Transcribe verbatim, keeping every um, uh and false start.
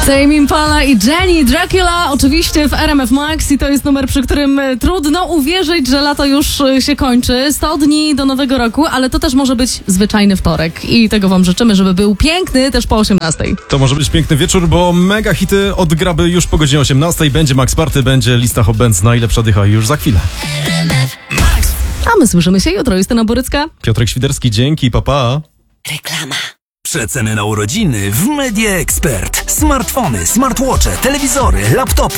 Tame Impala i Jenny Dracula oczywiście w R M F Max i to jest numer, przy którym trudno uwierzyć, że lato już się kończy. sto dni do nowego roku, ale to też może być zwyczajny wtorek i tego wam życzymy, żeby był piękny też po osiemnastej. To może być piękny wieczór, bo mega hity od Graby już po godzinie osiemnastej. Będzie Max Party, będzie lista Hot Bands, najlepsza dycha już za chwilę. A my słyszymy się jutro. Justyna Borycka. Piotrek Świderski, dzięki, papa. Pa. Reklama. Przeceny na urodziny w Media Expert. Smartfony, smartwatche, telewizory, laptopy.